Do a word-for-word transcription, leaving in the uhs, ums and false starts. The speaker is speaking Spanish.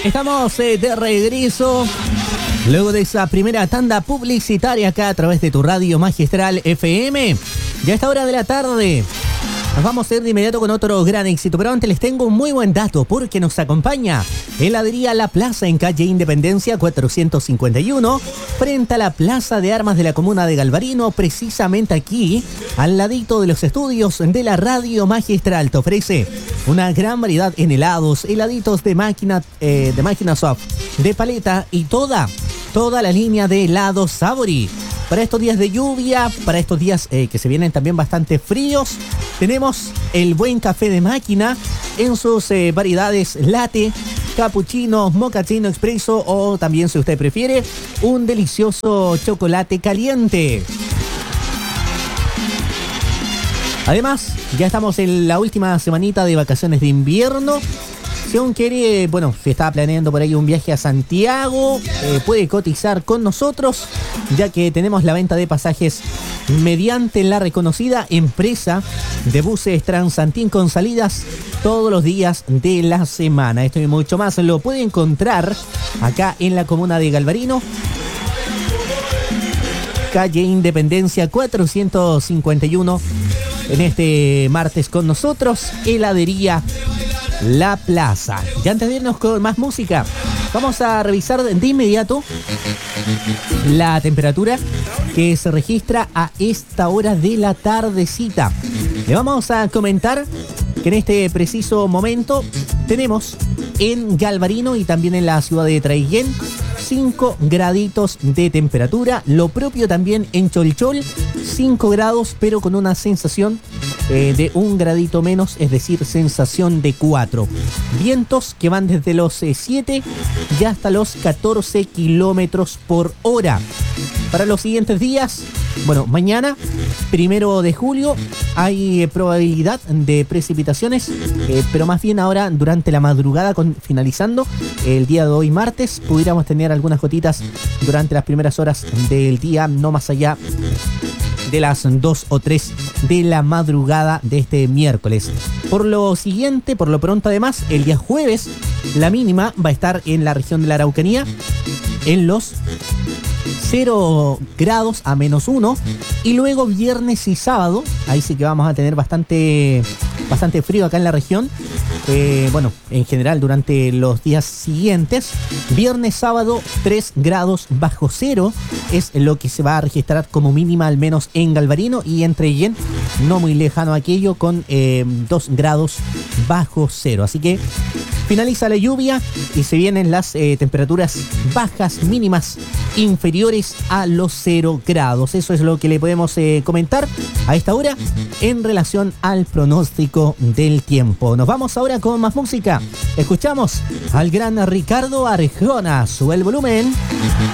Estamos eh, de regreso luego de esa primera tanda publicitaria acá a través de tu radio magistral F M. Ya a esta hora de la tarde nos vamos a ir de inmediato con otro gran éxito, pero antes les tengo un muy buen dato porque nos acompaña Heladería La Plaza en calle Independencia cuatrocientos cincuenta y uno, frente a la Plaza de Armas de la Comuna de Galvarino, precisamente aquí, al ladito de los estudios de la Radio Magistral. Te ofrece una gran variedad en helados, heladitos de máquina, eh, de máquina soft, de paleta y toda, toda la línea de helados Sabori. Para estos días de lluvia, para estos días eh, que se vienen también bastante fríos, tenemos el buen café de máquina en sus eh, variedades latte, cappuccino, mochaccino expreso o también, si usted prefiere, un delicioso chocolate caliente. Además, ya estamos en la última semanita de vacaciones de invierno. Si aún quiere, bueno, si está planeando por ahí un viaje a Santiago, eh, puede cotizar con nosotros, ya que tenemos la venta de pasajes mediante la reconocida empresa de buses Transantín con salidas todos los días de la semana. Esto y mucho más lo puede encontrar acá en la comuna de Galvarino, calle Independencia cuatrocientos cincuenta y uno. En este martes con nosotros, Heladería La Plaza. Ya antes de irnos con más música, vamos a revisar de inmediato la temperatura que se registra a esta hora de la tardecita. Le vamos a comentar que en este preciso momento tenemos en Galvarino y también en la ciudad de Traiguén cinco graditos de temperatura. Lo propio también en Cholchol, cinco grados, pero con una sensación eh, de un gradito menos, es decir, sensación de cuatro. Vientos que van desde los eh, siete y hasta los catorce kilómetros por hora. Para los siguientes días, bueno, mañana, primero de julio, hay eh, probabilidad de precipitaciones, eh, pero más bien ahora durante la madrugada, con, finalizando el día de hoy martes, pudiéramos tener algunas gotitas durante las primeras horas del día, no más allá de las dos o tres de la madrugada de este miércoles. Por lo siguiente, por lo pronto además, el día jueves, la mínima va a estar en la región de la Araucanía en los cero grados a menos uno, y luego viernes y sábado, ahí sí que vamos a tener bastante, bastante frío acá en la región. Eh, bueno, en general durante los días siguientes, viernes, sábado, tres grados bajo cero es lo que se va a registrar como mínima, al menos en Galvarino, y en Traiguén, no muy lejano aquello, con eh, dos grados bajo cero. Así que finaliza la lluvia y se vienen las eh, temperaturas bajas mínimas inferiores a los cero grados. Eso es lo que le podemos eh, comentar a esta hora en relación al pronóstico del tiempo. Nos vamos ahora con más música. Escuchamos al gran Ricardo Arjona. Sube el volumen.